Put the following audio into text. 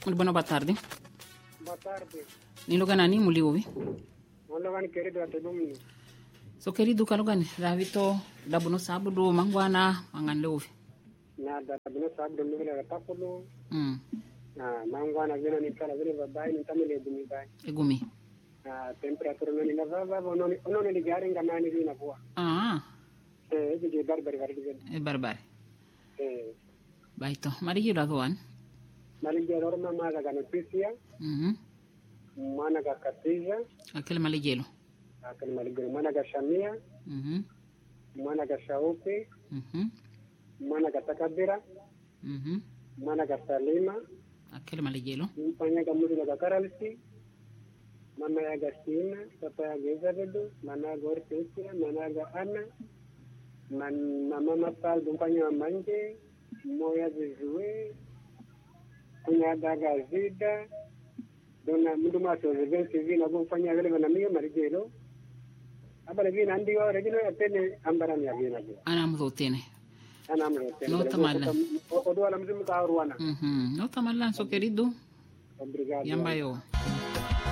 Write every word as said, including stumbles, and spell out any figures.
Muito boa tarde. Boa tarde. Nilogana ni muliuvi. Nilogana querido atedumni. So querido kalogani ravito dabuno sabudo mangwana manganleuvi. Na dabuno sabudo nivile tapulo. Mm. Na mangwana vino ni kala vile babai ni tamile gumi bai. Egumi. Na temperatura noni na vava ononi ononi ligari ngamani vina kwa. Ah. Eh, hivi barbari barbari. E barbari. Eh. Baito, marigiro adoan. Marigiro orma maga ga noticia. Mhm. Mana ga Katija. Aquele maligelo. Aquele maligelo. Mana ga Shamia. Mhm. Mana ga Shaupi. Mhm. Mana ga Takabira. Mhm. Mana ga Salima. Aquele maligelo. Mpanya ga Mudula ga Karalsi. Mama ya ga Sina. Papa ya ga Isabedu. Mana ga Ortesira. Mana ga Ana. Man mama mapal mpanya manje. Moya zizue. Kunya daga zida. Dona mundu maso revensi vina gufanya vile na mimi marigelo abale vina ndio regino atene ambara ni vina vile ana mzotene ana mzotene no tamala odo ala mzimu ka ruana mhm no tamala so querido obrigado yambayo